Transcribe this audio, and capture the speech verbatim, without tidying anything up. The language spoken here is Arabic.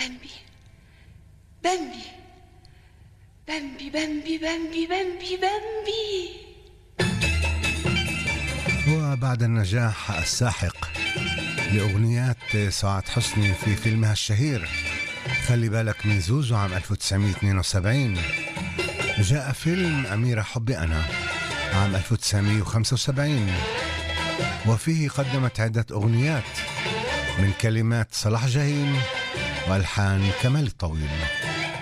بامبي بامبي بامبي بامبي بامبي بامبي بامبي. وبعد النجاح الساحق لأغنيات سعاد حسني في فيلمها الشهير خلي بالك من زوزو عام ألف وتسعمية واثنين وسبعين، جاء فيلم أميرة حبي أنا عام ألف وتسعمية وخمسة وسبعين، وفيه قدمت عدة أغنيات من كلمات صلاح جاهين وألحان كمال الطويل.